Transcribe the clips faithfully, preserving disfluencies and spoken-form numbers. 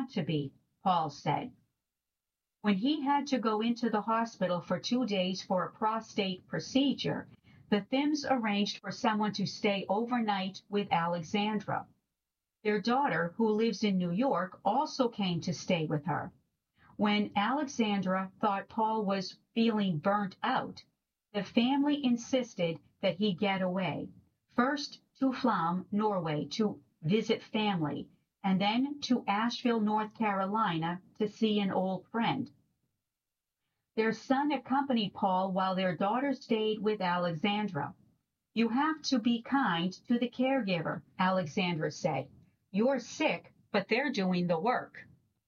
want to be, Paul said. When he had to go into the hospital for two days for a prostate procedure, the Thims arranged for someone to stay overnight with Alexandra. Their daughter, who lives in New York, also came to stay with her. When Alexandra thought Paul was feeling burnt out, the family insisted that he get away, first to Flom, Norway, to visit family, and then to Asheville, North Carolina, to see an old friend. Their son accompanied Paul while their daughter stayed with Alexandra. You have to be kind to the caregiver, Alexandra said. You're sick, but they're doing the work.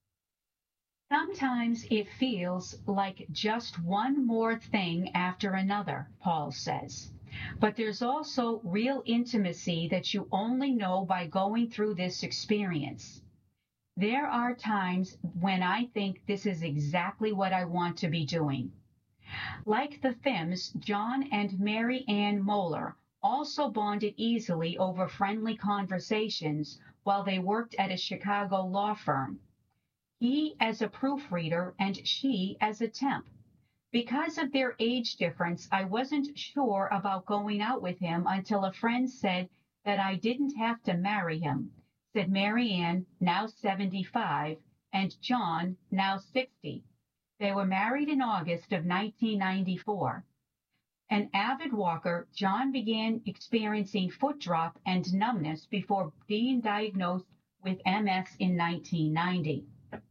Sometimes it feels like just one more thing after another, Paul says. But there's also real intimacy that you only know by going through this experience. There are times when I think this is exactly what I want to be doing. Like the Thims, John and Mary Ann Moeller also bonded easily over friendly conversations while they worked at a Chicago law firm. He as a proofreader and she as a temp. Because of their age difference, I wasn't sure about going out with him until a friend said that I didn't have to marry him, said Mary Ann, now seventy-five, and John, now sixty. They were married in August of nineteen ninety-four. An avid walker, John began experiencing foot drop and numbness before being diagnosed with M S in nineteen ninety.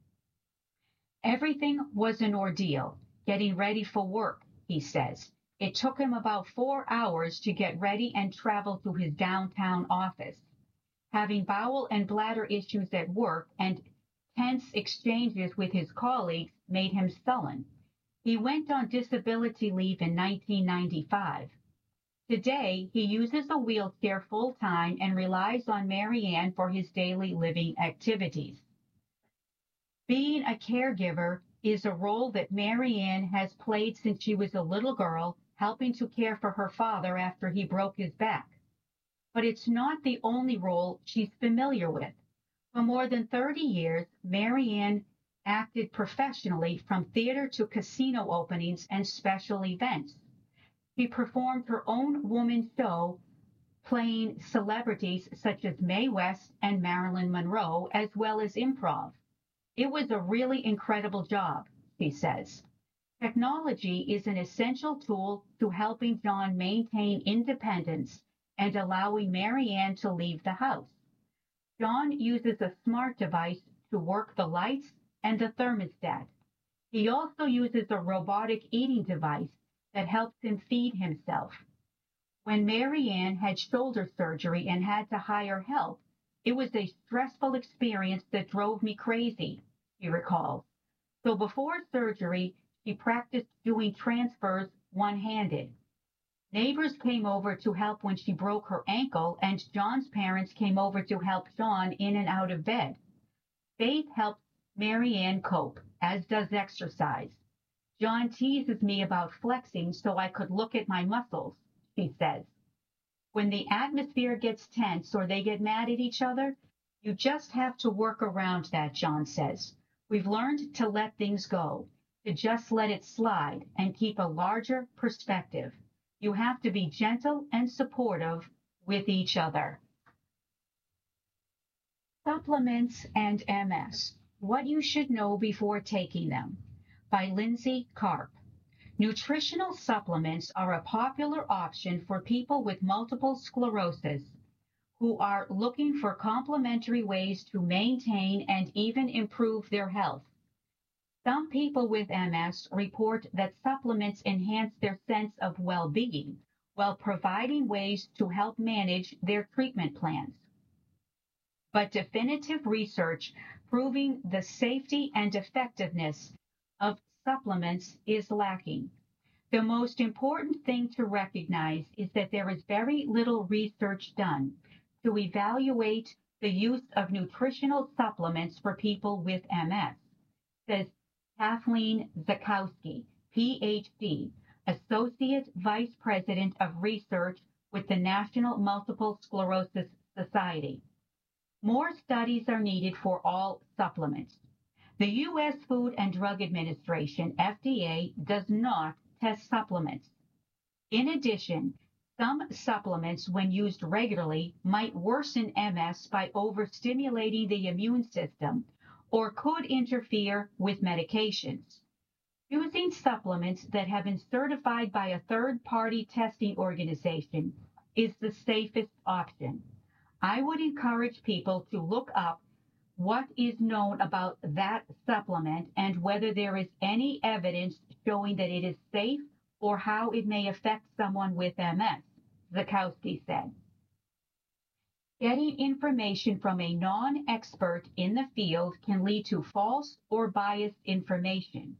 Everything was an ordeal. Getting ready for work, he says. It took him about four hours to get ready and travel to his downtown office. Having bowel and bladder issues at work and tense exchanges with his colleagues made him sullen. He went on disability leave in nineteen ninety-five. Today, he uses a wheelchair full-time and relies on Mary Ann for his daily living activities. Being a caregiver is a role that Mary Ann has played since she was a little girl, helping to care for her father after he broke his back. But it's not the only role she's familiar with. For more than thirty years, Mary Ann acted professionally from theater to casino openings and special events. She performed her own woman show, playing celebrities such as Mae West and Marilyn Monroe, as well as improv. It was a really incredible job, she says. Technology is an essential tool to helping John maintain independence and allowing Mary Ann to leave the house. John uses a smart device to work the lights and the thermostat. He also uses a robotic eating device that helps him feed himself. When Mary Ann had shoulder surgery and had to hire help, it was a stressful experience that drove me crazy, she recalls. So before surgery, she practiced doing transfers one-handed. Neighbors came over to help when she broke her ankle, and John's parents came over to help John in and out of bed. Faith helps Mary Ann cope, as does exercise. John teases me about flexing so I could look at my muscles, she says. When the atmosphere gets tense or they get mad at each other, you just have to work around that, John says. We've learned to let things go, to just let it slide and keep a larger perspective. You have to be gentle and supportive with each other. Supplements and M S. What you should know before taking them. By Lindsay Karp. Nutritional supplements are a popular option for people with multiple sclerosis who are looking for complementary ways to maintain and even improve their health. Some people with M S report that supplements enhance their sense of well-being while providing ways to help manage their treatment plans. But definitive research proving the safety and effectiveness of supplements is lacking. The most important thing to recognize is that there is very little research done to evaluate the use of nutritional supplements for people with M S, says Kathleen Zakowski, P H D, Associate Vice President of Research with the National Multiple Sclerosis Society. More studies are needed for all supplements. The U S Food and Drug Administration, F D A, does not test supplements. In addition, some supplements, when used regularly, might worsen M S by overstimulating the immune system or could interfere with medications. Using supplements that have been certified by a third-party testing organization is the safest option. I would encourage people to look up what is known about that supplement and whether there is any evidence showing that it is safe or how it may affect someone with M S, Zakowski said. Getting information from a non-expert in the field can lead to false or biased information.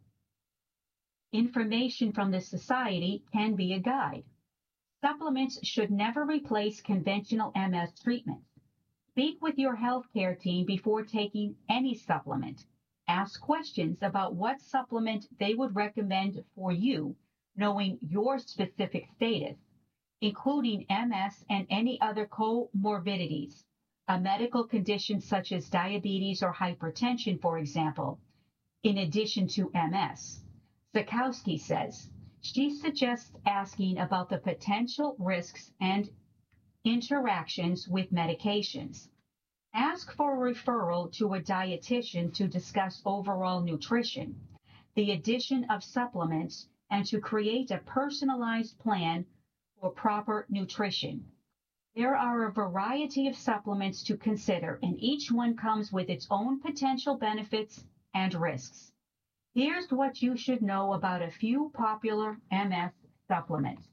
Information from the society can be a guide. Supplements should never replace conventional M S treatments. Speak with your healthcare team before taking any supplement. Ask questions about what supplement they would recommend for you, knowing your specific status, including M S and any other comorbidities, a medical condition such as diabetes or hypertension, for example, in addition to M S. Zakowski says she suggests asking about the potential risks and interactions with medications. Ask for a referral to a dietitian to discuss overall nutrition, the addition of supplements, and to create a personalized plan for proper nutrition. There are a variety of supplements to consider, and each one comes with its own potential benefits and risks. Here's what you should know about a few popular M S supplements.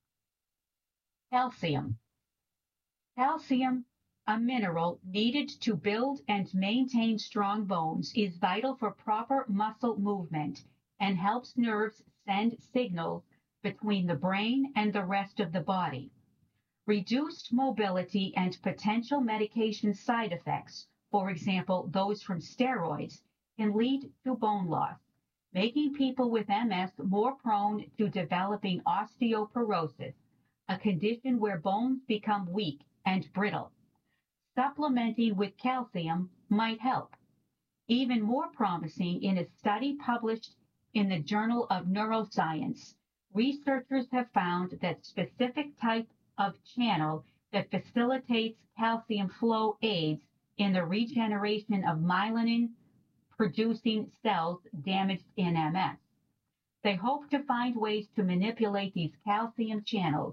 Calcium. Calcium, a mineral needed to build and maintain strong bones, is vital for proper muscle movement and helps nerves send signals between the brain and the rest of the body. Reduced mobility and potential medication side effects, for example, those from steroids, can lead to bone loss, making people with M S more prone to developing osteoporosis, a condition where bones become weak and brittle. Supplementing with calcium might help. Even more promising, in a study published in the Journal of Neuroscience, researchers have found that specific type of channel that facilitates calcium flow aids in the regeneration of myelin-producing cells damaged in M S. They hope to find ways to manipulate these calcium channels,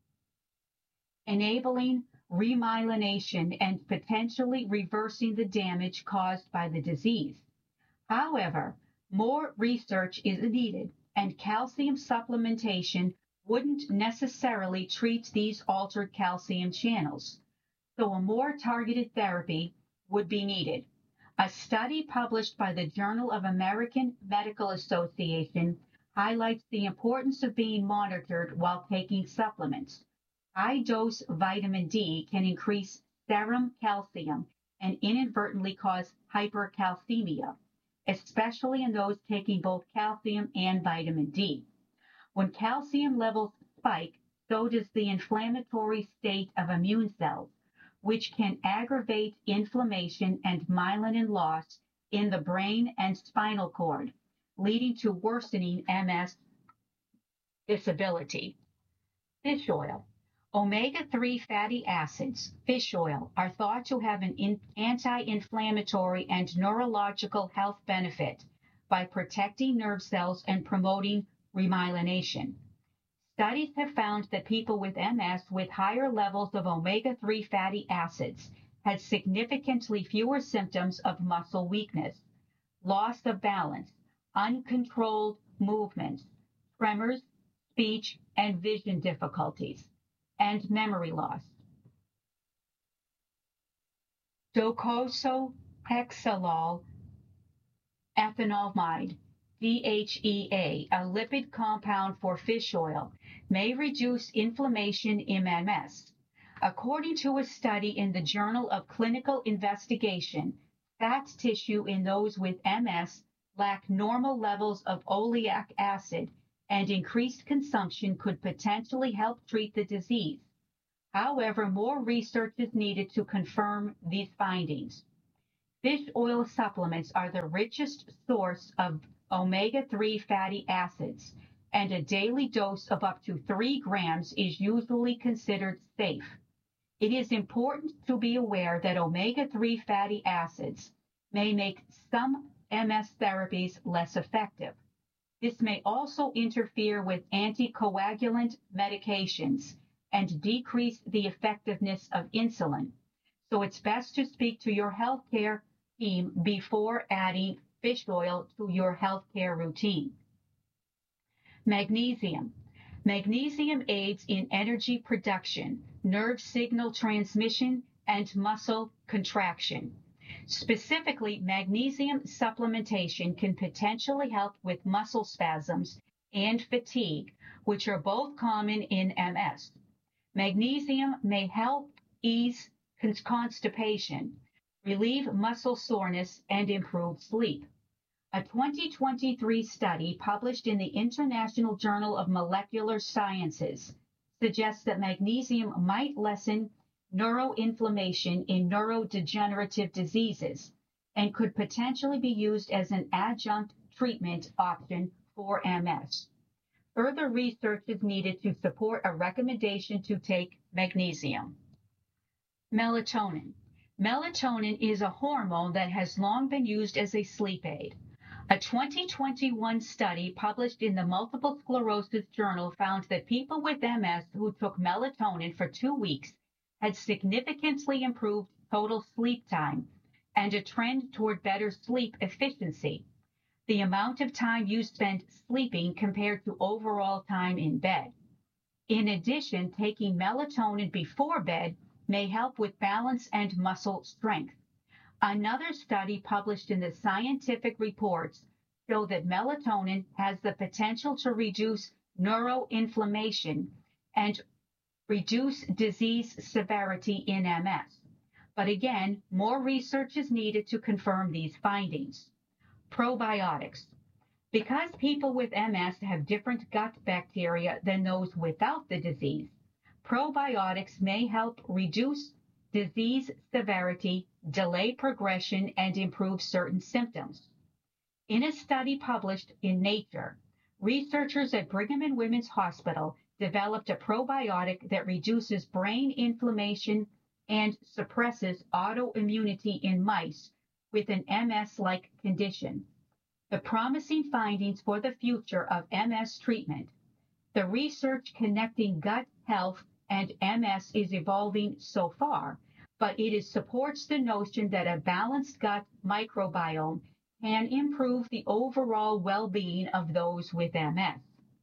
enabling remyelination and potentially reversing the damage caused by the disease. However, more research is needed, and calcium supplementation wouldn't necessarily treat these altered calcium channels, so a more targeted therapy would be needed. A study published by the Journal of American Medical Association highlights the importance of being monitored while taking supplements. High-dose vitamin D can increase serum calcium and inadvertently cause hypercalcemia, especially in those taking both calcium and vitamin D. When calcium levels spike, so does the inflammatory state of immune cells, which can aggravate inflammation and myelin loss in the brain and spinal cord, leading to worsening M S disability. Fish oil. Omega three fatty acids, fish oil, are thought to have an in- anti-inflammatory and neurological health benefit by protecting nerve cells and promoting remyelination. Studies have found that people with M S with higher levels of omega three fatty acids had significantly fewer symptoms of muscle weakness, loss of balance, uncontrolled movements, tremors, speech and vision difficulties, and memory loss. Docosahexaenol ethanolamide, D H E A, a lipid compound for fish oil, may reduce inflammation in M S. According to a study in the Journal of Clinical Investigation, fat tissue in those with M S lack normal levels of oleic acid, and increased consumption could potentially help treat the disease. However, more research is needed to confirm these findings. Fish oil supplements are the richest source of omega three fatty acids, and a daily dose of up to three grams is usually considered safe. It is important to be aware that omega three fatty acids may make some M S therapies less effective. This may also interfere with anticoagulant medications and decrease the effectiveness of insulin. So it's best to speak to your healthcare team before adding fish oil to your healthcare routine. Magnesium. Magnesium aids in energy production, nerve signal transmission, and muscle contraction. Specifically, magnesium supplementation can potentially help with muscle spasms and fatigue, which are both common in M S. Magnesium may help ease constipation, relieve muscle soreness, and improve sleep. A twenty twenty-three study published in the International Journal of Molecular Sciences suggests that magnesium might lessen neuroinflammation in neurodegenerative diseases and could potentially be used as an adjunct treatment option for M S. Further research is needed to support a recommendation to take magnesium. Melatonin. Melatonin is a hormone that has long been used as a sleep aid. A twenty twenty-one study published in the Multiple Sclerosis Journal found that people with M S who took melatonin for two weeks had significantly improved total sleep time and a trend toward better sleep efficiency, the amount of time you spend sleeping compared to overall time in bed. In addition, taking melatonin before bed may help with balance and muscle strength. Another study published in the Scientific Reports showed that melatonin has the potential to reduce neuroinflammation and reduce disease severity in M S. But again, more research is needed to confirm these findings. Probiotics. Because people with M S have different gut bacteria than those without the disease, probiotics may help reduce disease severity, delay progression, and improve certain symptoms. In a study published in Nature, researchers at Brigham and Women's Hospital developed a probiotic that reduces brain inflammation and suppresses autoimmunity in mice with an M S-like condition. The promising findings for the future of M S treatment. The research connecting gut health and M S is evolving so far, but it is, supports the notion that a balanced gut microbiome can improve the overall well-being of those with M S.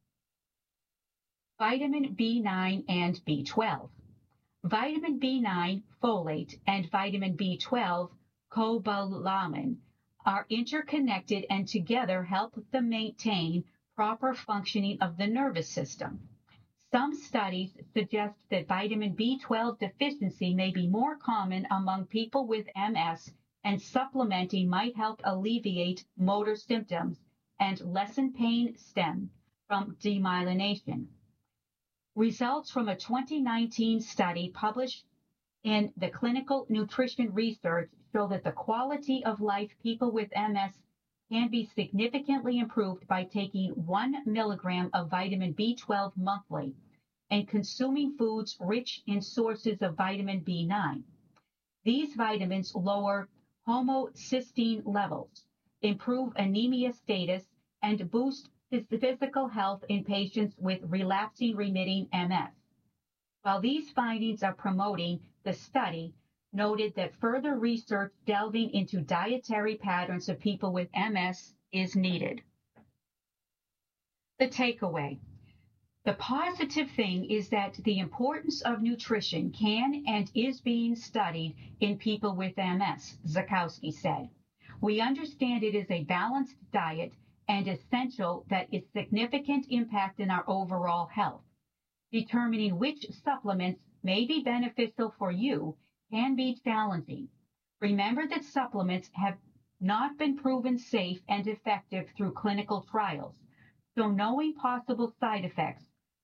Vitamin B nine and B twelve. Vitamin B nine, folate, and vitamin B twelve, cobalamin, are interconnected and together help to maintain proper functioning of the nervous system. Some studies suggest that vitamin B twelve deficiency may be more common among people with M S, and supplementing might help alleviate motor symptoms and lessen pain stem from demyelination. Results from a twenty nineteen study published in the Clinical Nutrition Research show that the quality of life people with M S can be significantly improved by taking one milligram of vitamin B twelve monthly and consuming foods rich in sources of vitamin B nine. These vitamins lower homocysteine levels, improve anemia status, and boost physical health in patients with relapsing remitting M S. While these findings are promoting the study, noted that further research delving into dietary patterns of people with M S is needed. The takeaway. The positive thing is that the importance of nutrition can and is being studied in people with M S, Zakowski said. We understand it is a balanced diet and essential that its significant impact in our overall health. Determining which supplements may be beneficial for you can be challenging. Remember that supplements have not been proven safe and effective through clinical trials, so knowing possible side effects,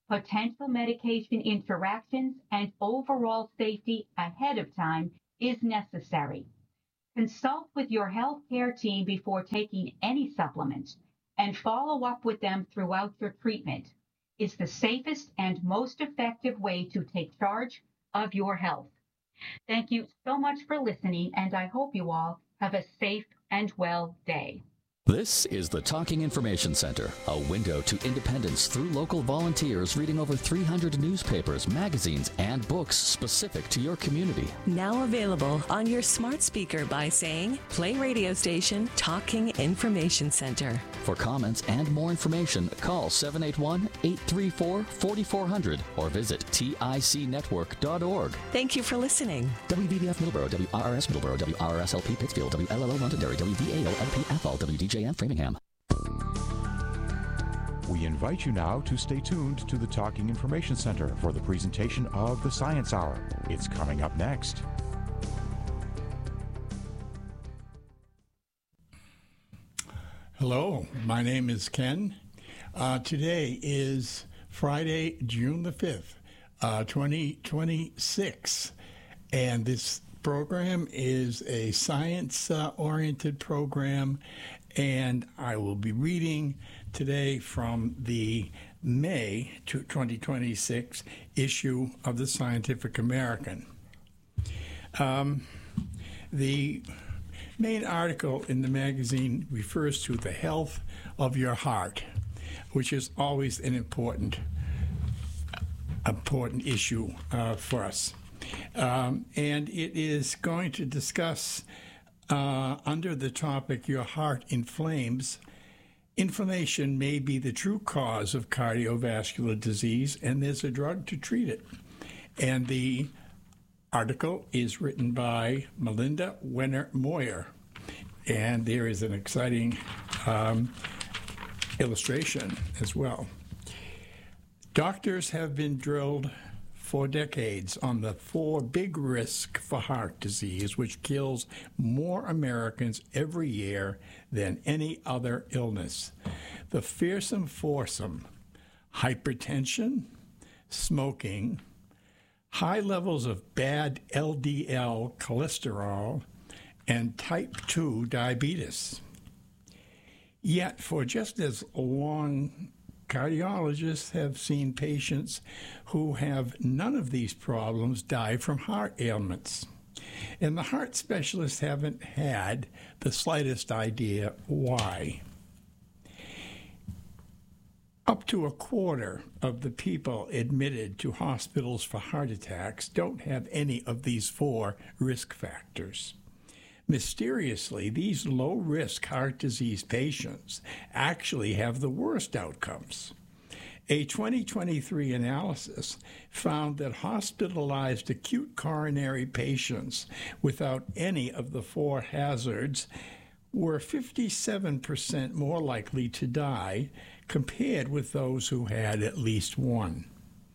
Potential medication interactions and overall safety ahead of time is necessary. Consult with your healthcare team before taking any supplement and follow up with them throughout your treatment. It's the safest and most effective way to take charge of your health. Thank you so much for listening, and I hope you all have a safe and well day. This is the Talking Information Center, a window to independence through local volunteers reading over three hundred newspapers, magazines, and books specific to your community. Now available on your smart speaker by saying, play radio station Talking Information Center. For comments and more information, call seven eight one, eight three four, four four zero zero or visit tic network dot org. Thank you for listening. W V B F Middleborough, W R R S Middleborough, W R R S L P Pittsfield, W L L O Londonderry, W V A O L P F L, W D J M Framingham. We invite you now to stay tuned to the Talking Information Center for the presentation of the Science Hour. It's coming up next. Hello, my name is Ken. Uh, today is Friday, June the fifth, uh, twenty twenty-six, and this program is a science-oriented uh, program, and I will be reading today from the May twenty twenty-six issue of the Scientific American. Um, the main article in the magazine refers to the health of your heart, which is always an important, important issue uh, for us. Um, and it is going to discuss, uh, under the topic, Your Heart Inflames, inflammation may be the true cause of cardiovascular disease, and there's a drug to treat it. And the article is written by Melinda Wenner Moyer, and there is an exciting um, illustration as well. Doctors have been drilled for decades on the four big risks for heart disease, which kills more Americans every year than any other illness. The fearsome foursome: hypertension, smoking, high levels of bad L D L cholesterol, and type two diabetes. Yet, for just as long, cardiologists have seen patients who have none of these problems die from heart ailments. And the heart specialists haven't had the slightest idea why. Up to a quarter of the people admitted to hospitals for heart attacks don't have any of these four risk factors. Mysteriously, these low-risk heart disease patients actually have the worst outcomes. A twenty twenty-three analysis found that hospitalized acute coronary patients without any of the four hazards were fifty-seven percent more likely to die compared with those who had at least one.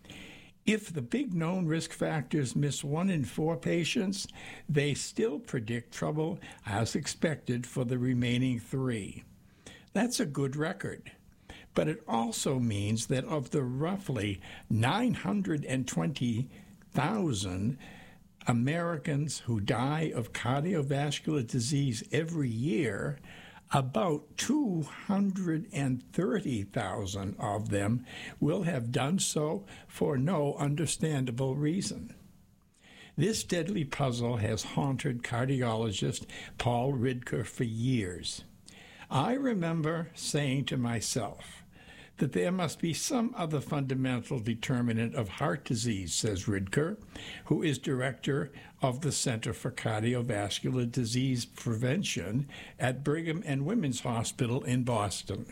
If the big known risk factors miss one in four patients, they still predict trouble as expected for the remaining three. That's a good record. But it also means that of the roughly nine hundred twenty thousand Americans who die of cardiovascular disease every year, about two hundred thirty thousand of them will have done so for no understandable reason. This deadly puzzle has haunted cardiologist Paul Ridker for years. I remember saying to myself that there must be some other fundamental determinant of heart disease, says Ridker, who is director of the Center for Cardiovascular Disease Prevention at Brigham and Women's Hospital in Boston.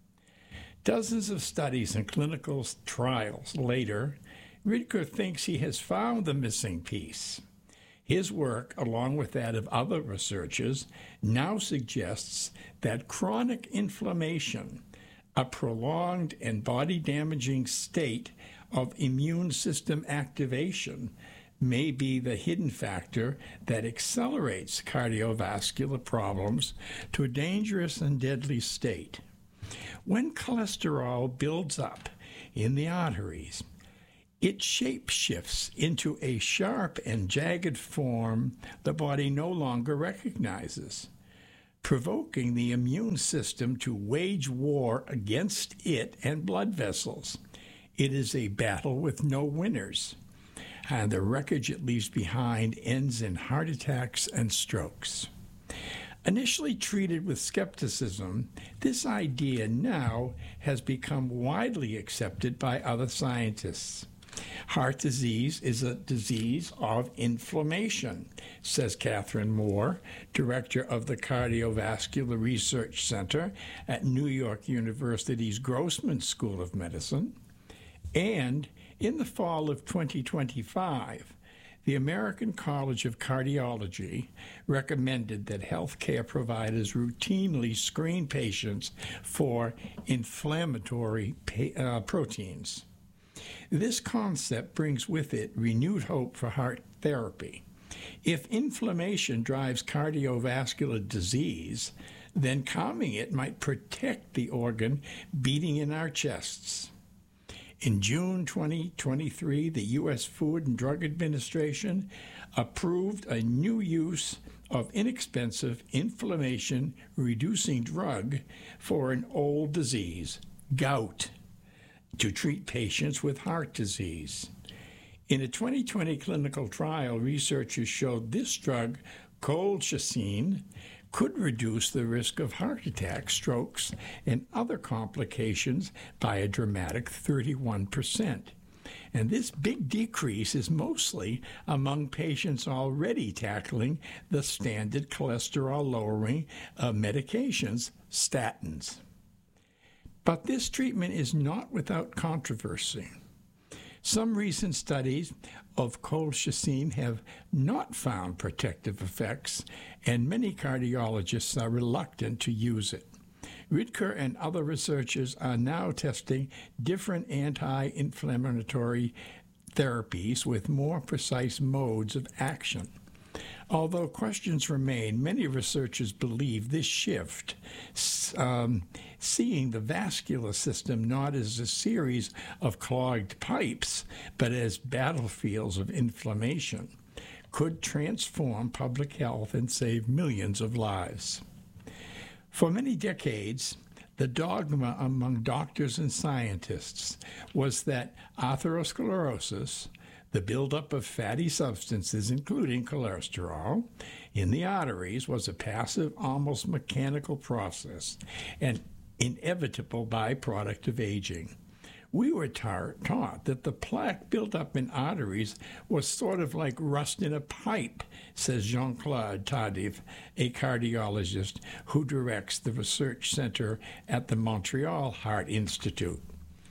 Dozens of studies and clinical trials later, Ridker thinks he has found the missing piece. His work, along with that of other researchers, now suggests that chronic inflammation, a prolonged and body-damaging state of immune system activation, may be the hidden factor that accelerates cardiovascular problems to a dangerous and deadly state. When cholesterol builds up in the arteries. It shape-shifts into a sharp and jagged form the body no longer recognizes, provoking the immune system to wage war against it and blood vessels. It is a battle with no winners, and the wreckage it leaves behind ends in heart attacks and strokes. Initially treated with skepticism, this idea now has become widely accepted by other scientists. Heart disease is a disease of inflammation, says Catherine Moore, director of the Cardiovascular Research Center at New York University's Grossman School of Medicine. And in the fall of twenty twenty-five, the American College of Cardiology recommended that healthcare providers routinely screen patients for inflammatory uh, proteins. This concept brings with it renewed hope for heart therapy. If inflammation drives cardiovascular disease, then calming it might protect the organ beating in our chests. In June twenty twenty-three, the U S Food and Drug Administration approved a new use of inexpensive inflammation-reducing drug for an old disease, gout, to treat patients with heart disease. In a twenty twenty clinical trial, researchers showed this drug, colchicine, could reduce the risk of heart attacks, strokes, and other complications by a dramatic thirty-one percent. And this big decrease is mostly among patients already tackling the standard cholesterol-lowering uh, medications, statins. But this treatment is not without controversy. Some recent studies of colchicine have not found protective effects, and many cardiologists are reluctant to use it. Ridker and other researchers are now testing different anti-inflammatory therapies with more precise modes of action. Although questions remain, many researchers believe this shift, um, seeing the vascular system not as a series of clogged pipes, but as battlefields of inflammation, could transform public health and save millions of lives. For many decades, the dogma among doctors and scientists was that atherosclerosis, the buildup of fatty substances, including cholesterol, in the arteries was a passive, almost mechanical process, an inevitable byproduct of aging. We were tar- taught that the plaque built up in arteries was sort of like rust in a pipe, says Jean-Claude Tardif, a cardiologist who directs the research center at the Montreal Heart Institute.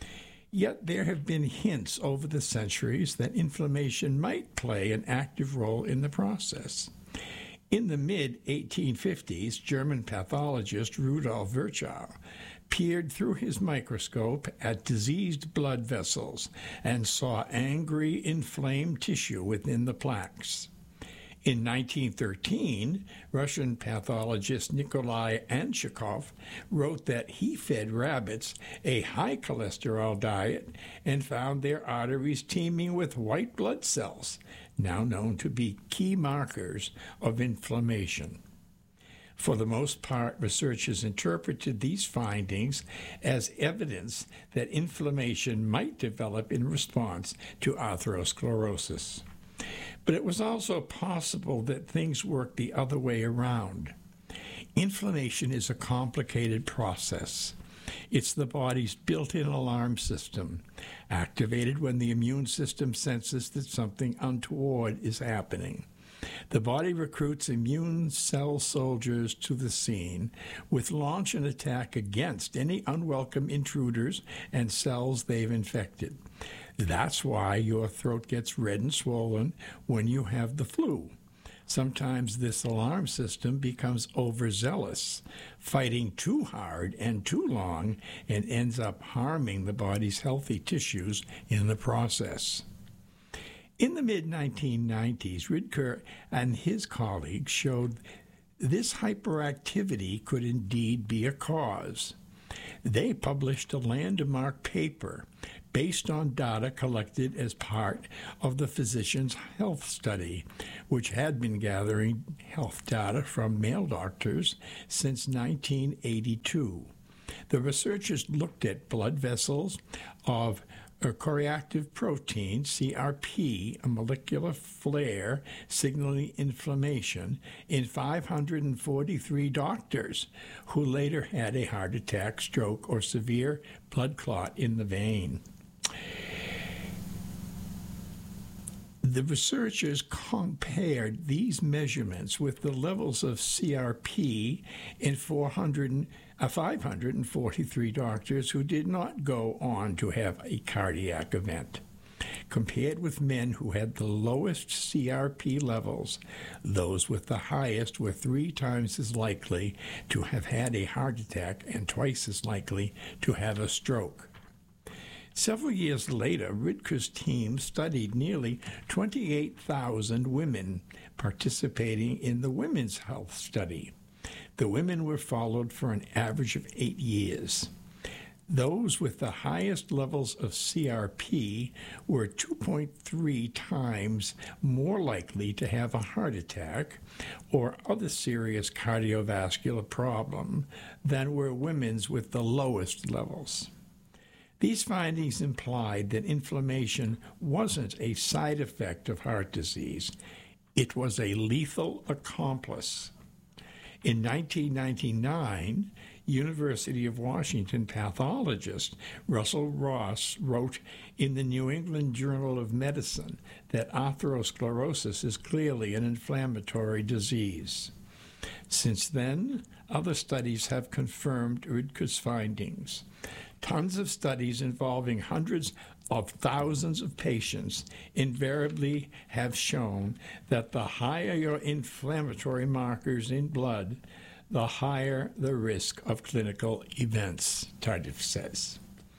Yet there have been hints over the centuries that inflammation might play an active role in the process. In the mid eighteen fifties, German pathologist Rudolf Virchow peered through his microscope at diseased blood vessels and saw angry, inflamed tissue within the plaques. In nineteen thirteen, Russian pathologist Nikolai Anchikov wrote that he fed rabbits a high cholesterol diet and found their arteries teeming with white blood cells, now known to be key markers of inflammation. For the most part, researchers interpreted these findings as evidence that inflammation might develop in response to atherosclerosis. But it was also possible that things worked the other way around. Inflammation is a complicated process. It's the body's built-in alarm system, activated when the immune system senses that something untoward is happening. The body recruits immune cell soldiers to the scene, with launch and attack against any unwelcome intruders and cells they've infected. That's why your throat gets red and swollen when you have the flu. Sometimes this alarm system becomes overzealous, fighting too hard and too long, and ends up harming the body's healthy tissues in the process. In the mid nineteen nineties, Ridker and his colleagues showed this hyperactivity could indeed be a cause. They published a landmark paper based on data collected as part of the Physicians' Health Study, which had been gathering health data from male doctors since nineteen eighty-two. The researchers looked at blood vessels of a choreactive protein, C R P, a molecular flare signaling inflammation, in five hundred forty-three doctors who later had a heart attack, stroke, or severe blood clot in the vein. The researchers compared these measurements with the levels of C R P in four hundred, uh, five hundred forty-three doctors who did not go on to have a cardiac event. Compared with men who had the lowest C R P levels, those with the highest were three times as likely to have had a heart attack and twice as likely to have a stroke. Several years later, Ridker's team studied nearly twenty-eight thousand women participating in the Women's Health Study. The women were followed for an average of eight years. Those with the highest levels of C R P were two point three times more likely to have a heart attack or other serious cardiovascular problem than were women with the lowest levels. These findings implied that inflammation wasn't a side effect of heart disease. It was a lethal accomplice. In nineteen ninety-nine, University of Washington pathologist Russell Ross wrote in the New England Journal of Medicine that atherosclerosis is clearly an inflammatory disease. Since then, other studies have confirmed Ridker's findings. Tons of studies involving hundreds of thousands of patients invariably have shown that the higher your inflammatory markers in blood, the higher the risk of clinical events, Tardif says.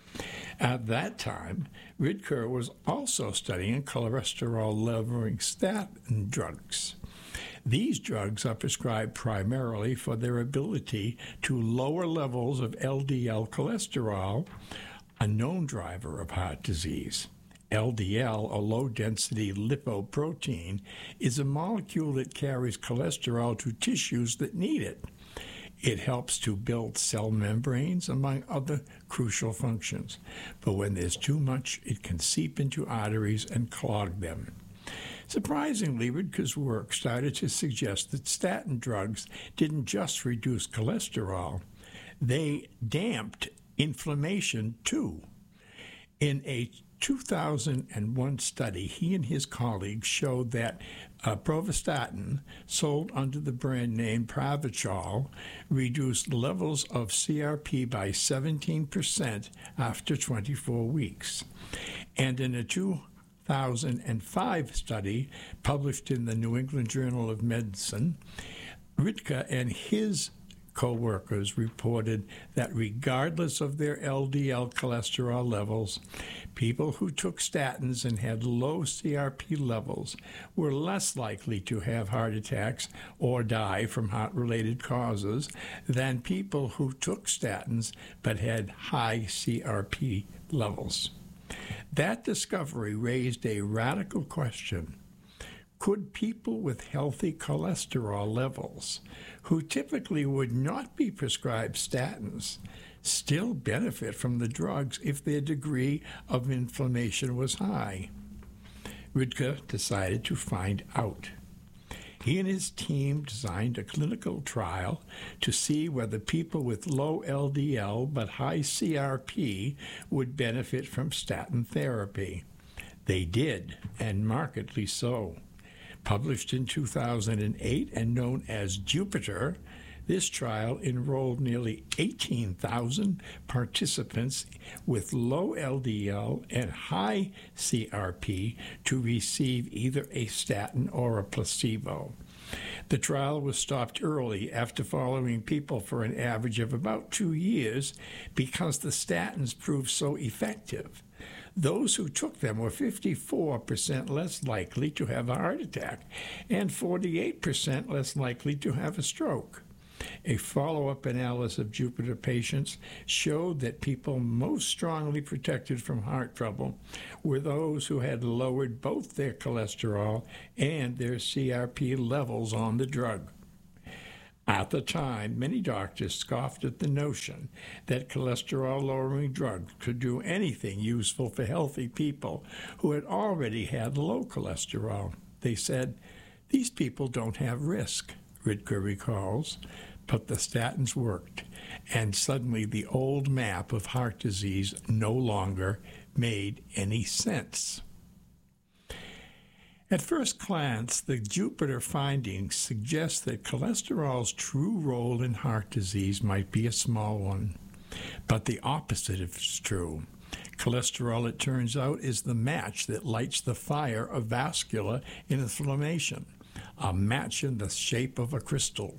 At that time, Ridker was also studying cholesterol-lowering statin drugs. These drugs are prescribed primarily for their ability to lower levels of L D L cholesterol, a known driver of heart disease. L D L, a low-density lipoprotein, is a molecule that carries cholesterol to tissues that need it. It helps to build cell membranes, among other crucial functions. But when there's too much, it can seep into arteries and clog them. Surprisingly, Ridker's work started to suggest that statin drugs didn't just reduce cholesterol, they damped inflammation too. In a two thousand one study, he and his colleagues showed that uh, pravastatin, sold under the brand name Pravachol, reduced levels of C R P by seventeen percent after twenty-four weeks. And in a two thousand five study published in the New England Journal of Medicine, Ridker and his co-workers reported that regardless of their L D L cholesterol levels, people who took statins and had low C R P levels were less likely to have heart attacks or die from heart-related causes than people who took statins but had high C R P levels. That discovery raised a radical question. Could people with healthy cholesterol levels, who typically would not be prescribed statins, still benefit from the drugs if their degree of inflammation was high? Ridker decided to find out. He and his team designed a clinical trial to see whether people with low L D L but high C R P would benefit from statin therapy. They did, and markedly so. Published in two thousand eight and known as Jupiter, this trial enrolled nearly eighteen thousand participants with low L D L and high C R P to receive either a statin or a placebo. The trial was stopped early after following people for an average of about two years because the statins proved so effective. Those who took them were fifty-four percent less likely to have a heart attack and forty-eight percent less likely to have a stroke. A follow-up analysis of Jupiter patients showed that people most strongly protected from heart trouble were those who had lowered both their cholesterol and their C R P levels on the drug. At the time, many doctors scoffed at the notion that cholesterol-lowering drugs could do anything useful for healthy people who had already had low cholesterol. They said, "These people don't have risk," Ridker recalls. But the statins worked, and suddenly the old map of heart disease no longer made any sense. At first glance, the Jupiter findings suggest that cholesterol's true role in heart disease might be a small one. But the opposite is true. Cholesterol, it turns out, is the match that lights the fire of vascular inflammation, a match in the shape of a crystal.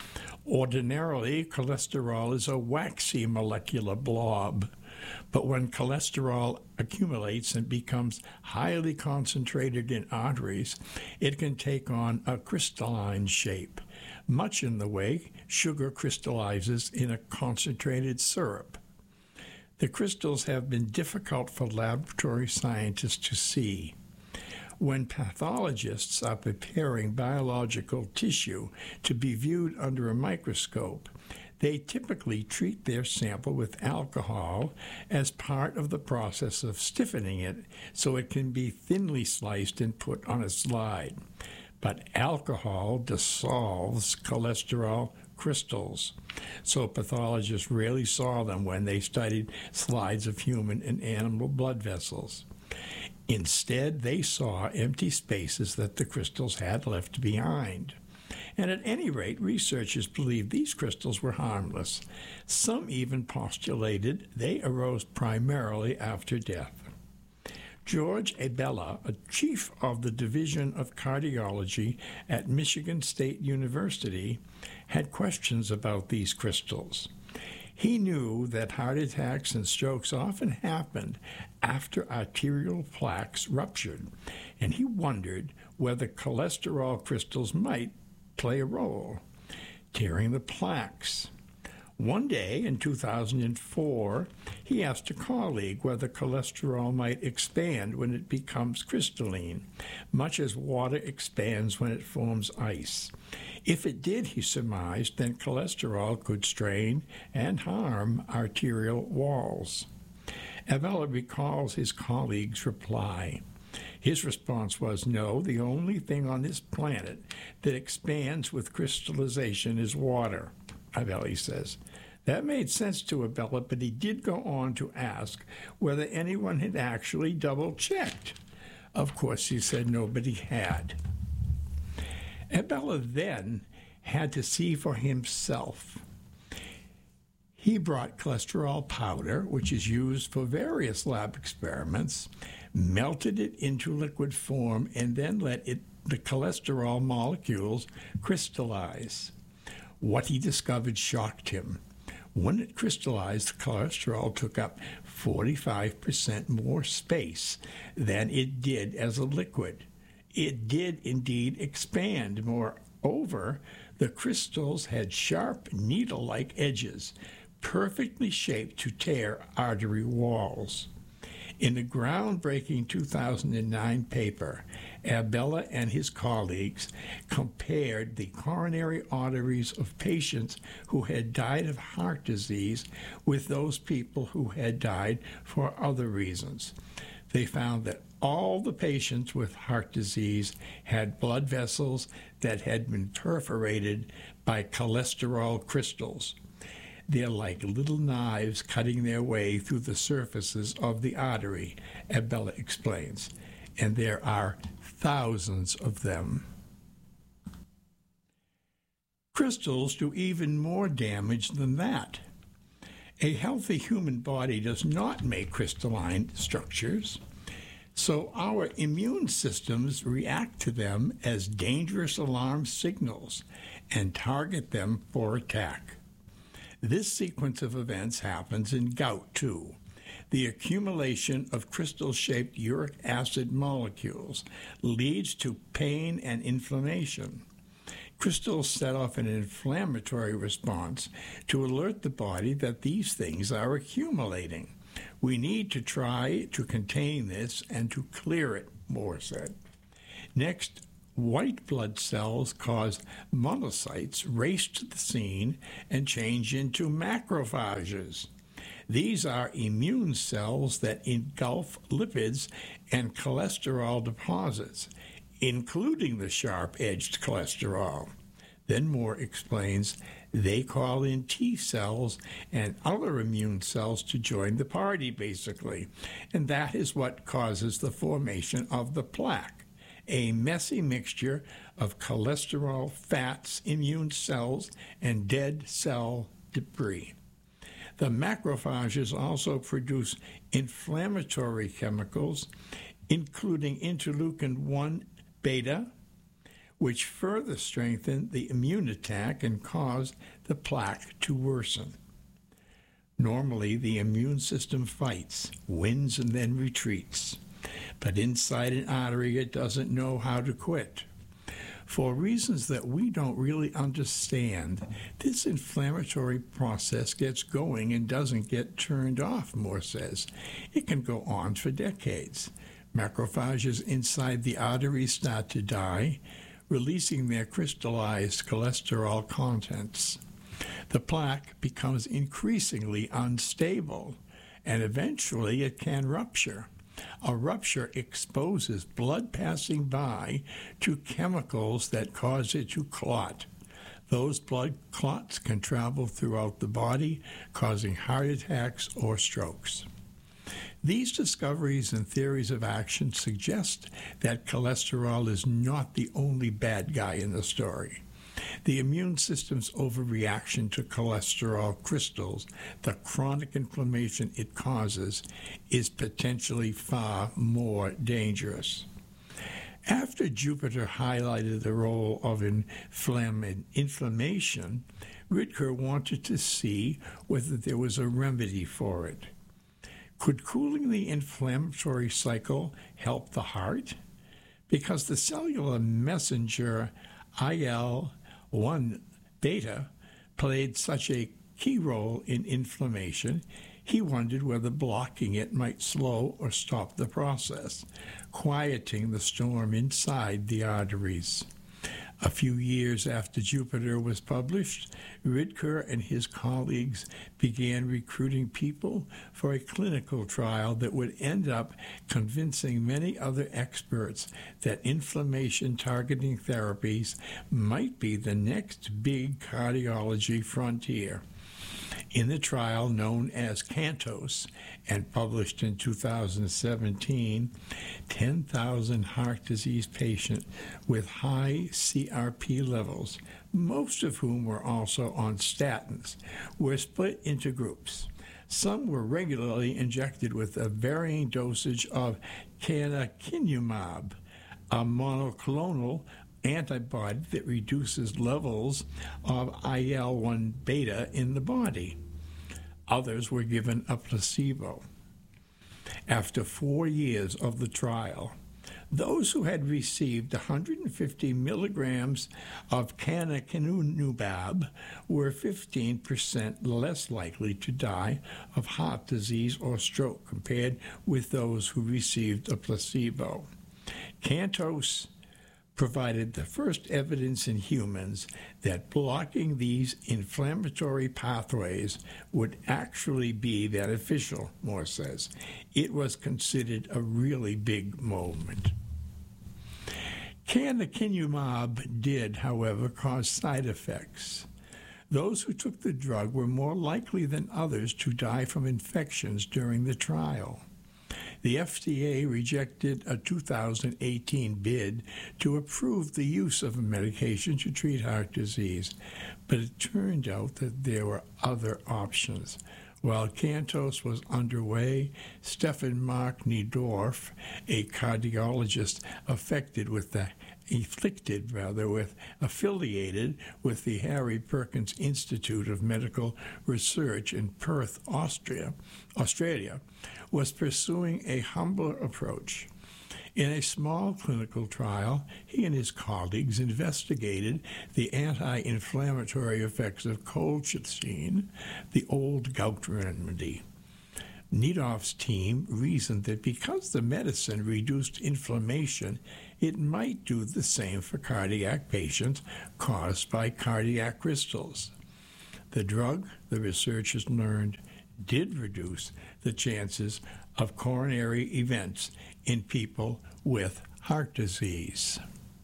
Ordinarily, cholesterol is a waxy molecular blob, but when cholesterol accumulates and becomes highly concentrated in arteries, it can take on a crystalline shape, much in the way sugar crystallizes in a concentrated syrup. The crystals have been difficult for laboratory scientists to see. When pathologists are preparing biological tissue to be viewed under a microscope, they typically treat their sample with alcohol as part of the process of stiffening it so it can be thinly sliced and put on a slide. But alcohol dissolves cholesterol crystals, so pathologists rarely saw them when they studied slides of human and animal blood vessels. Instead, they saw empty spaces that the crystals had left behind. And at any rate, researchers believed these crystals were harmless. Some even postulated they arose primarily after death. George Abella, a chief of the Division of Cardiology at Michigan State University, had questions about these crystals. He knew that heart attacks and strokes often happened after arterial plaques ruptured, and he wondered whether cholesterol crystals might play a role, tearing the plaques. One day in two thousand four, he asked a colleague whether cholesterol might expand when it becomes crystalline, much as water expands when it forms ice. If it did, he surmised, then cholesterol could strain and harm arterial walls. Abella recalls his colleague's reply. His response was, "No, the only thing on this planet that expands with crystallization is water," Abella says. That made sense to Abella, but he did go on to ask whether anyone had actually double-checked. Of course, he said nobody had. Abella then had to see for himself. He brought cholesterol powder, which is used for various lab experiments, melted it into liquid form, and then let it, the cholesterol molecules crystallize. What he discovered shocked him. When it crystallized, the cholesterol took up forty-five percent more space than it did as a liquid. It did indeed expand. Moreover, the crystals had sharp needle-like edges, perfectly shaped to tear artery walls. In a groundbreaking two thousand nine paper, Abella and his colleagues compared the coronary arteries of patients who had died of heart disease with those people who had died for other reasons. They found that all the patients with heart disease had blood vessels that had been perforated by cholesterol crystals. They're like little knives cutting their way through the surfaces of the artery, Abella explains, and there are thousands of them. Crystals do even more damage than that. A healthy human body does not make crystalline structures, so our immune systems react to them as dangerous alarm signals and target them for attack. This sequence of events happens in gout, too. The accumulation of crystal-shaped uric acid molecules leads to pain and inflammation. Crystals set off an inflammatory response to alert the body that these things are accumulating. We need to try to contain this and to clear it, Moore said. Next, white blood cells cause monocytes race to the scene and change into macrophages. These are immune cells that engulf lipids and cholesterol deposits, including the sharp-edged cholesterol. Then Moore explains they call in T cells and other immune cells to join the party, basically, and that is what causes the formation of the plaque, a messy mixture of cholesterol, fats, immune cells, and dead cell debris. The macrophages also produce inflammatory chemicals, including interleukin one beta, which further strengthen the immune attack and cause the plaque to worsen. Normally, the immune system fights, wins, and then retreats. But inside an artery, it doesn't know how to quit. For reasons that we don't really understand, this inflammatory process gets going and doesn't get turned off, Moore says. It can go on for decades. Macrophages inside the arteries start to die, releasing their crystallized cholesterol contents. The plaque becomes increasingly unstable, and eventually it can rupture. A rupture exposes blood passing by to chemicals that cause it to clot. Those blood clots can travel throughout the body, causing heart attacks or strokes. These discoveries and theories of action suggest that cholesterol is not the only bad guy in the story. The immune system's overreaction to cholesterol crystals, the chronic inflammation it causes, is potentially far more dangerous. After Jupiter highlighted the role of inflamm- inflammation, Ridker wanted to see whether there was a remedy for it. Could cooling the inflammatory cycle help the heart? Because the cellular messenger I L one beta played such a key role in inflammation, he wondered whether blocking it might slow or stop the process, quieting the storm inside the arteries. A few years after Jupiter was published, Ridker and his colleagues began recruiting people for a clinical trial that would end up convincing many other experts that inflammation-targeting therapies might be the next big cardiology frontier. In the trial known as CANTOS and published in two thousand seventeen, ten thousand heart disease patients with high C R P levels, most of whom were also on statins, were split into groups. Some were regularly injected with a varying dosage of canakinumab, a monoclonal antibody that reduces levels of I L one beta in the body. Others were given a placebo. After four years of the trial, those who had received one hundred fifty milligrams of canakinumab were fifteen percent less likely to die of heart disease or stroke compared with those who received a placebo. CANTOS provided the first evidence in humans that blocking these inflammatory pathways would actually be beneficial, Moore says. It was considered a really big moment. Canakinumab did, however, cause side effects. Those who took the drug were more likely than others to die from infections during the trial. The F D A rejected a two thousand eighteen bid to approve the use of a medication to treat heart disease, but it turned out that there were other options. While CANTOS was underway, Stefan Mark Niedorf, a cardiologist affected with the afflicted rather with affiliated with the Harry Perkins Institute of Medical Research in Perth, Austria, Australia, was pursuing a humbler approach. In a small clinical trial, he and his colleagues investigated the anti-inflammatory effects of colchicine, the old gout remedy. Nedoff's team reasoned that because the medicine reduced inflammation, it might do the same for cardiac patients caused by cardiac crystals. The drug, the researchers learned, did reduce the chances of coronary events in people with heart disease.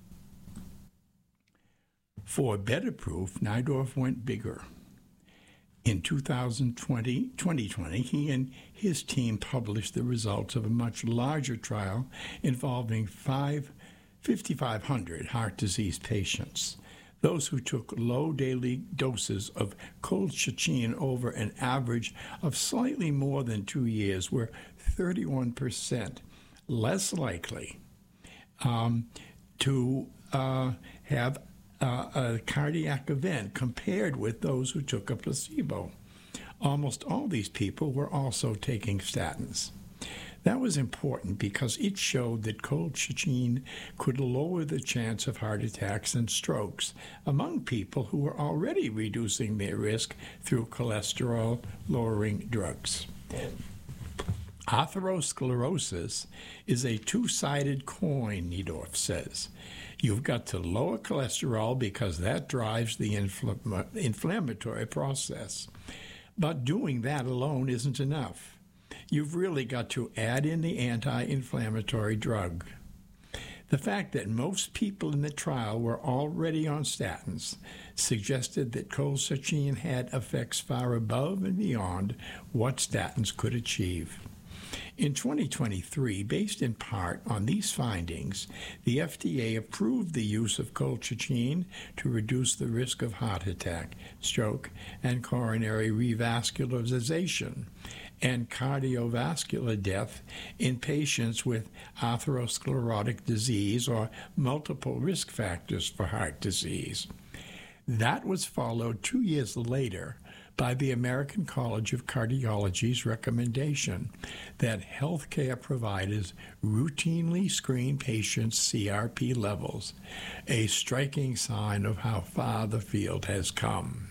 For better proof, Nedoff went bigger. In two thousand twenty, twenty twenty, he and his team published the results of a much larger trial involving five, five thousand five hundred heart disease patients. Those who took low daily doses of colchicine over an average of slightly more than two years were thirty-one percent less likely um, to uh, have uh, a cardiac event compared with those who took a placebo. Almost all these people were also taking statins. That was important because it showed that colchicine could lower the chance of heart attacks and strokes among people who were already reducing their risk through cholesterol-lowering drugs. Atherosclerosis is a two-sided coin, Nedoff says. You've got to lower cholesterol because that drives the infl- inflammatory process. But doing that alone isn't enough. You've really got to add in the anti-inflammatory drug. The fact that most people in the trial were already on statins suggested that colchicine had effects far above and beyond what statins could achieve. In twenty twenty-three, based in part on these findings, the F D A approved the use of colchicine to reduce the risk of heart attack, stroke, and coronary revascularization, and cardiovascular death in patients with atherosclerotic disease or multiple risk factors for heart disease. That was followed two years later by the American College of Cardiology's recommendation that healthcare providers routinely screen patients' C R P levels, a striking sign of how far the field has come.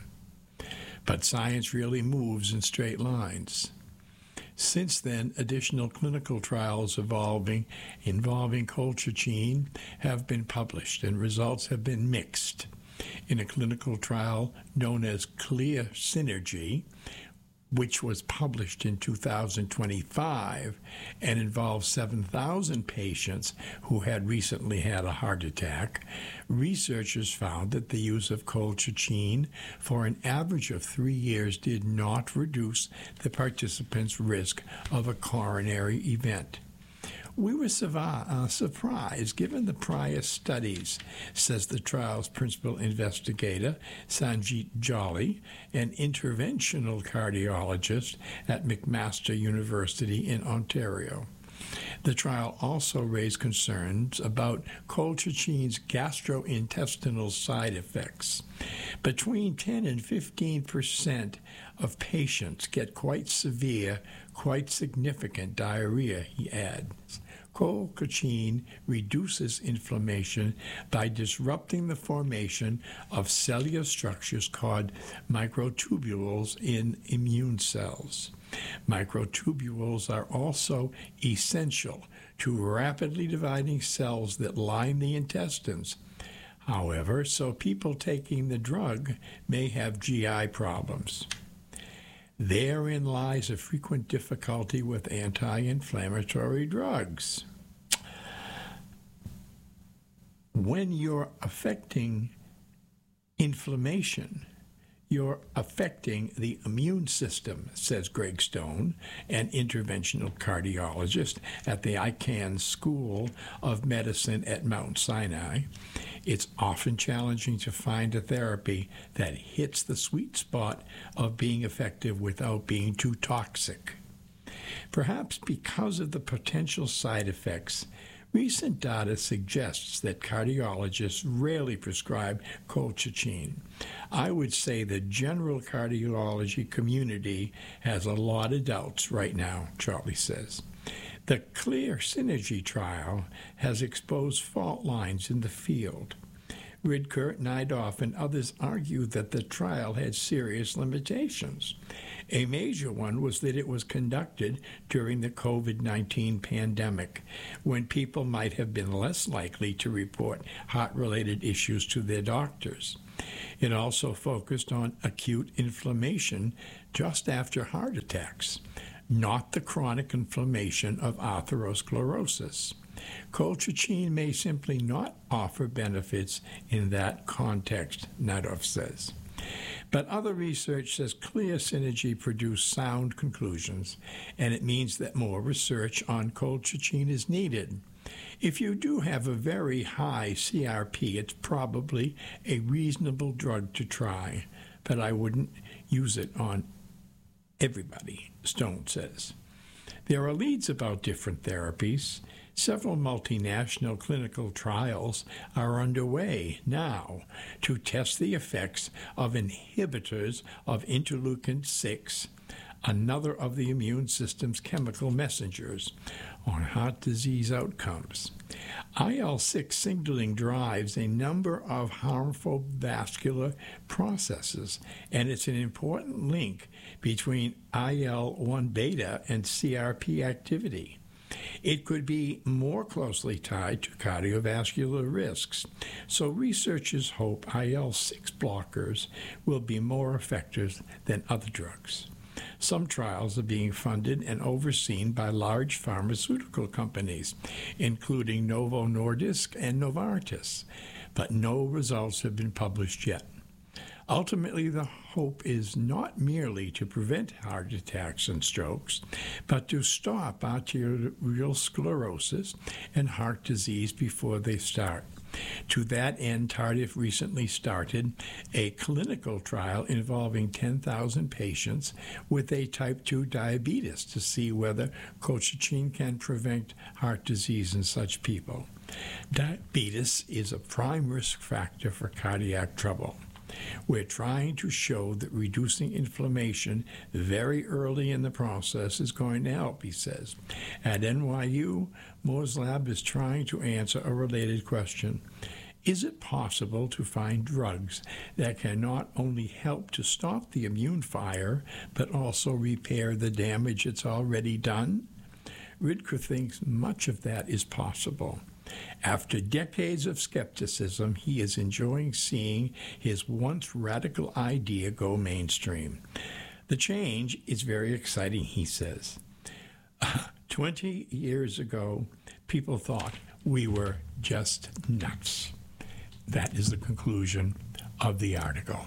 But science really moves in straight lines. Since then, additional clinical trials evolving, involving colchicine have been published, and results have been mixed. In a clinical trial known as Clear Synergy, which was published in two thousand twenty-five and involved seven thousand patients who had recently had a heart attack, researchers found that the use of colchicine for an average of three years did not reduce the participants' risk of a coronary event. We were uh, surprised, given the prior studies, says the trial's principal investigator, Sanjit Jolly, an interventional cardiologist at McMaster University in Ontario. The trial also raised concerns about colchicine's gastrointestinal side effects. Between ten and fifteen percent of patients get quite severe, quite significant diarrhea, he adds. Colchicine reduces inflammation by disrupting the formation of cellular structures called microtubules in immune cells. Microtubules are also essential to rapidly dividing cells that line the intestines. However, so people taking the drug may have G I problems. Therein lies a frequent difficulty with anti-inflammatory drugs. When you're affecting inflammation, you're affecting the immune system, says Greg Stone, an interventional cardiologist at the Icahn School of Medicine at Mount Sinai. It's often challenging to find a therapy that hits the sweet spot of being effective without being too toxic. Perhaps because of the potential side effects, recent data suggests that cardiologists rarely prescribe colchicine. I would say the general cardiology community has a lot of doubts right now, Charlie says. The Clear Synergy trial has exposed fault lines in the field. Ridker, Nidoff, and others argue that the trial had serious limitations. A major one was that it was conducted during the COVID nineteen pandemic, when people might have been less likely to report heart-related issues to their doctors. It also focused on acute inflammation just after heart attacks, not the chronic inflammation of atherosclerosis. Colchicine may simply not offer benefits in that context, Nidoff says. But other research says Clear Synergy produced sound conclusions, and it means that more research on colchicine is needed. If you do have a very high C R P, it's probably a reasonable drug to try, but I wouldn't use it on everybody, Stone says. There are leads about different therapies. Several multinational clinical trials are underway now to test the effects of inhibitors of interleukin six, another of the immune system's chemical messengers, on heart disease outcomes. I L six signaling drives a number of harmful vascular processes, and it's an important link between I L one beta and C R P activity. It could be more closely tied to cardiovascular risks, so researchers hope I L six blockers will be more effective than other drugs. Some trials are being funded and overseen by large pharmaceutical companies, including Novo Nordisk and Novartis, but no results have been published yet. Ultimately, the hope is not merely to prevent heart attacks and strokes, but to stop arteriosclerosis and heart disease before they start. To that end, Tardif recently started a clinical trial involving ten thousand patients with a type two diabetes to see whether colchicine can prevent heart disease in such people. Diabetes is a prime risk factor for cardiac trouble. We're trying to show that reducing inflammation very early in the process is going to help, he says. At N Y U, Moore's lab is trying to answer a related question. Is it possible to find drugs that can not only help to stop the immune fire, but also repair the damage it's already done? Ridker thinks much of that is possible. After decades of skepticism, he is enjoying seeing his once radical idea go mainstream. The change is very exciting, he says. Twenty years ago, people thought we were just nuts. That is the conclusion of the article.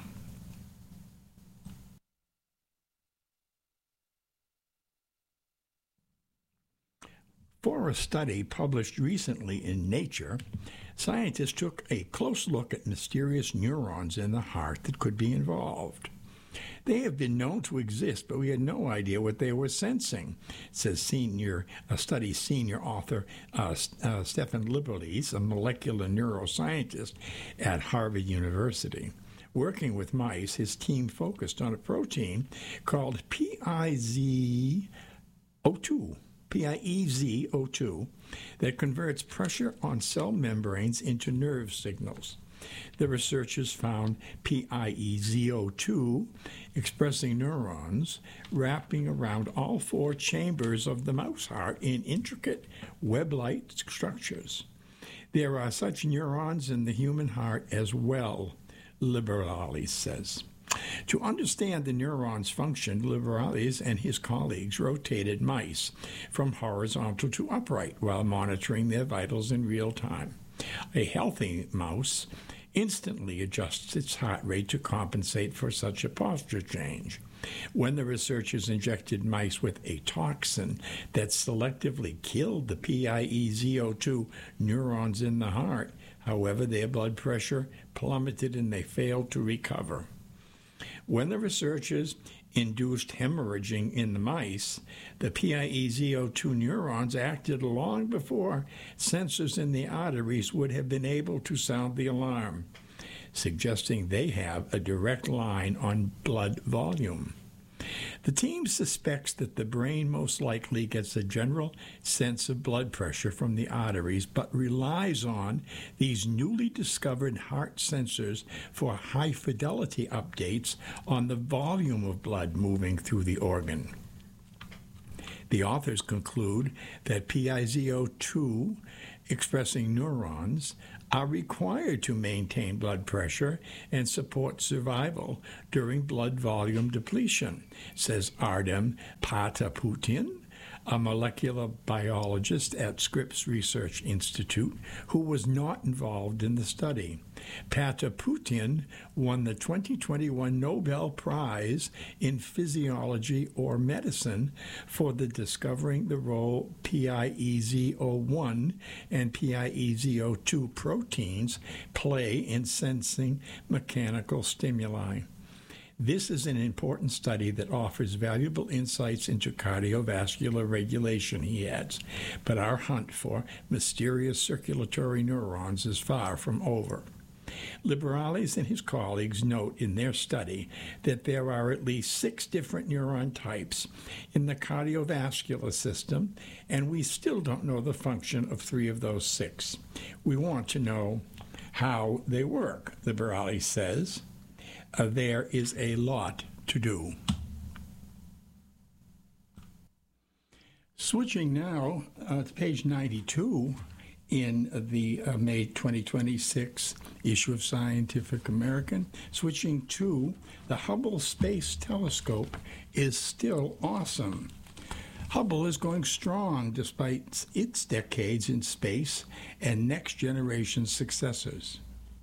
For a study published recently in Nature, scientists took a close look at mysterious neurons in the heart that could be involved. They have been known to exist, but we had no idea what they were sensing, says senior uh, study senior author uh, uh, Stefan Liberles, a molecular neuroscientist at Harvard University. Working with mice, his team focused on a protein called P I Z O two. P I E Z O two, that converts pressure on cell membranes into nerve signals. The researchers found P I E Z O two expressing neurons wrapping around all four chambers of the mouse heart in intricate web-like structures. There are such neurons in the human heart as well, Liberales says. To understand the neuron's function, Liberales and his colleagues rotated mice from horizontal to upright while monitoring their vitals in real time. A healthy mouse instantly adjusts its heart rate to compensate for such a posture change. When the researchers injected mice with a toxin that selectively killed the P I E Z O two neurons in the heart, however, their blood pressure plummeted and they failed to recover. When the researchers induced hemorrhaging in the mice, the P I E Z O two neurons acted long before sensors in the arteries would have been able to sound the alarm, suggesting they have a direct line on blood volume. The team suspects that the brain most likely gets a general sense of blood pressure from the arteries, but relies on these newly discovered heart sensors for high-fidelity updates on the volume of blood moving through the organ. The authors conclude that P I Z O two expressing neurons are required to maintain blood pressure and support survival during blood volume depletion, says Ardem Pataputian, a molecular biologist at Scripps Research Institute who was not involved in the study. Pataputian won the twenty twenty-one Nobel Prize in Physiology or Medicine for the discovering the role P I E Z O one and P I E Z O two proteins play in sensing mechanical stimuli. This is an important study that offers valuable insights into cardiovascular regulation, he adds, but our hunt for mysterious circulatory neurons is far from over. Liberalis and his colleagues note in their study that there are at least six different neuron types in the cardiovascular system, and we still don't know the function of three of those six. We want to know how they work, Liberalis says. Uh, there is a lot to do. Switching now uh, to page ninety-two in the uh, May twenty twenty-six issue of Scientific American, switching to the Hubble Space Telescope is still awesome. Hubble is going strong despite its decades in space and next-generation successors.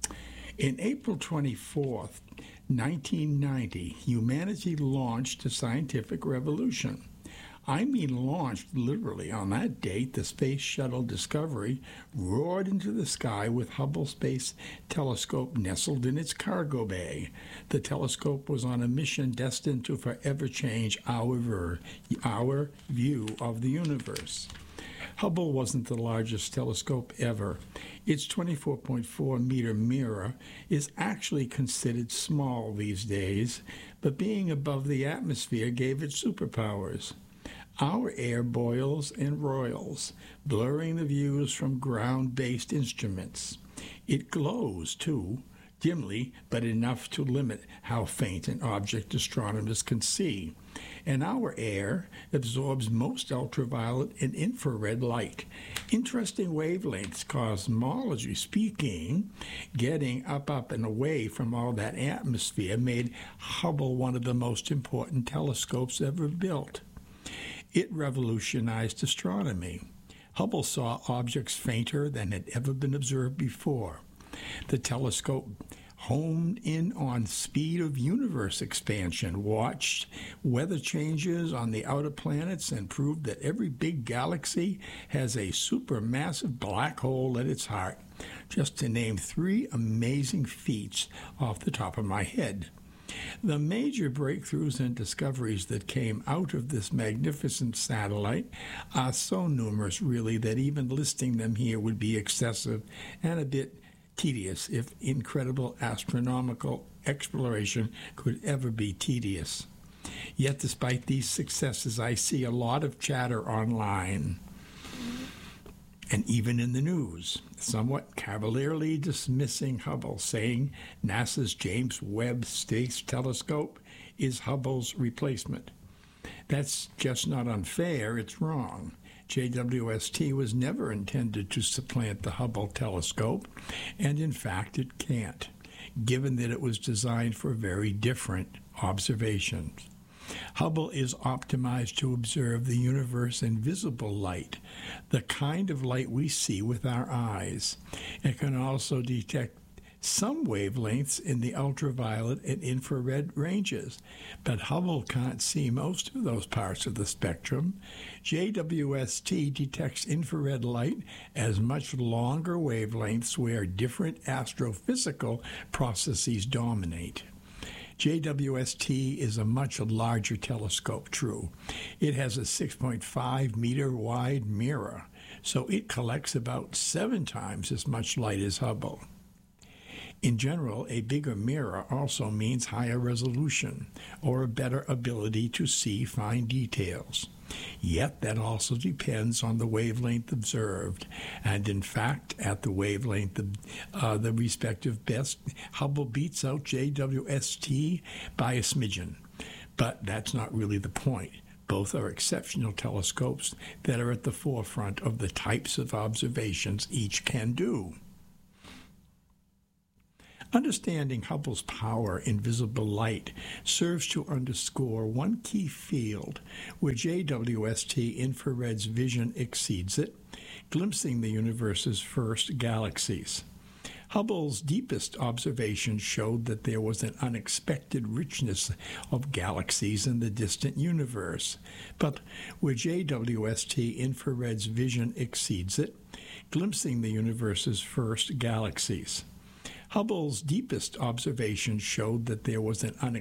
In April twenty-fourth, nineteen ninety, humanity launched a scientific revolution. I mean launched literally. On that date, the Space Shuttle Discovery roared into the sky with Hubble Space Telescope nestled in its cargo bay. The telescope was on a mission destined to forever change our, our view of the universe. Hubble wasn't the largest telescope ever. Its twenty-four point four meter mirror is actually considered small these days, but being above the atmosphere gave it superpowers. Our air boils and roils, blurring the views from ground-based instruments. It glows, too, dimly, but enough to limit how faint an object astronomers can see. And our air absorbs most ultraviolet and infrared light. Interesting wavelengths, cosmology speaking. Getting up, up, and away from all that atmosphere made Hubble one of the most important telescopes ever built. It revolutionized astronomy. Hubble saw objects fainter than had ever been observed before. The telescope homed in on speed of universe expansion, watched weather changes on the outer planets, and proved that every big galaxy has a supermassive black hole at its heart, just to name three amazing feats off the top of my head. The major breakthroughs and discoveries that came out of this magnificent satellite are so numerous, really, that even listing them here would be excessive and a bit tedious, if incredible astronomical exploration could ever be tedious. Yet despite these successes, I see a lot of chatter online and even in the news, somewhat cavalierly dismissing Hubble, saying NASA's James Webb Space Telescope is Hubble's replacement. That's just not unfair, it's wrong. J W S T was never intended to supplant the Hubble telescope, and in fact it can't, given that it was designed for very different observations. Hubble is optimized to observe the universe in visible light, the kind of light we see with our eyes. It can also detect some wavelengths in the ultraviolet and infrared ranges, but Hubble can't see most of those parts of the spectrum. J W S T detects infrared light as much longer wavelengths where different astrophysical processes dominate. J W S T is a much larger telescope, true. It has a six point five meter wide mirror, so it collects about seven times as much light as Hubble. In general, a bigger mirror also means higher resolution or a better ability to see fine details. Yet that also depends on the wavelength observed, and in fact, at the wavelength of uh, the respective best, Hubble beats out J W S T by a smidgen. But that's not really the point. Both are exceptional telescopes that are at the forefront of the types of observations each can do. Understanding Hubble's power in visible light serves to underscore one key field where J W S T infrared's vision exceeds it, glimpsing the universe's first galaxies. Hubble's deepest observations showed that there was an unexpected richness of galaxies in the distant universe, but where J W S T infrared's vision exceeds it, glimpsing the universe's first galaxies. Hubble's deepest observations showed that there was an unexpected